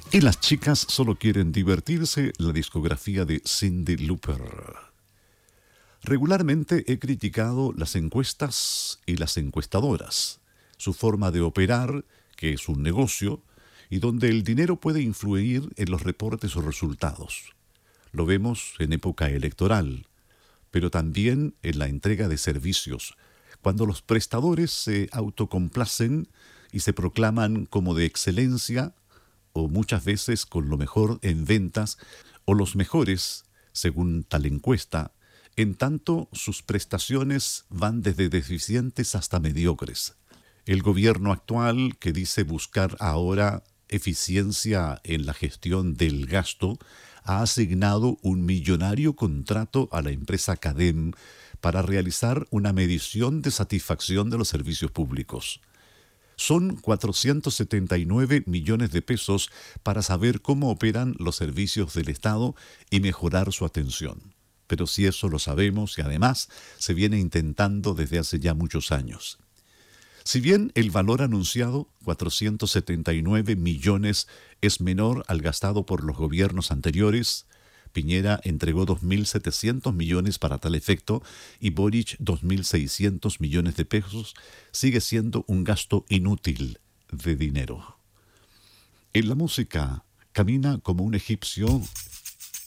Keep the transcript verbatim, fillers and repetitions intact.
Y las chicas solo quieren divertirse, la discografía de Cyndi Lauper. Regularmente he criticado las encuestas y las encuestadoras, su forma de operar, que es un negocio, y donde el dinero puede influir en los reportes o resultados. Lo vemos en época electoral, pero también en la entrega de servicios, cuando los prestadores se autocomplacen y se proclaman como de excelencia, o muchas veces con lo mejor en ventas, o los mejores, según tal encuesta, en tanto sus prestaciones van desde deficientes hasta mediocres. El gobierno actual, que dice buscar ahora eficiencia en la gestión del gasto, ha asignado un millonario contrato a la empresa Cadem para realizar una medición de satisfacción de los servicios públicos. Son cuatrocientos setenta y nueve millones de pesos para saber cómo operan los servicios del Estado y mejorar su atención. Pero si eso lo sabemos y además se viene intentando desde hace ya muchos años. Si bien el valor anunciado, cuatrocientos setenta y nueve millones, es menor al gastado por los gobiernos anteriores, Piñera entregó dos mil setecientos millones para tal efecto y Boric dos mil seiscientos millones de pesos, sigue siendo un gasto inútil de dinero. En la música, camina como un egipcio